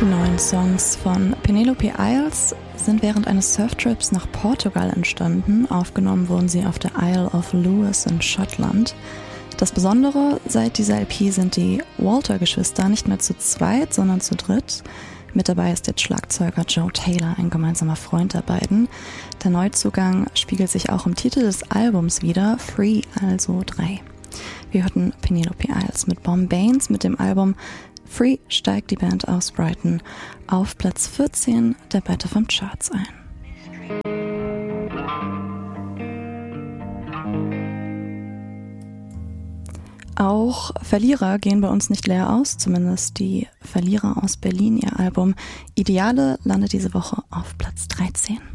Die neuen Songs von Penelope Isles sind während eines Surftrips nach Portugal entstanden. Aufgenommen wurden sie auf der Isle of Lewis in Schottland. Das Besondere, seit dieser LP sind die Walter-Geschwister nicht mehr zu zweit, sondern zu dritt. Mit dabei ist der Schlagzeuger Joe Taylor, ein gemeinsamer Freund der beiden. Der Neuzugang spiegelt sich auch im Titel des Albums wider, Free, also 3. Wir hörten Penelope Isles mit Bombanes. Mit dem Album Free steigt die Band aus Brighton auf Platz 14 der Betafam Charts ein. Auch Verlierer gehen bei uns nicht leer aus, zumindest die Verlierer aus Berlin. Ihr Album Ideale landet diese Woche auf Platz 13.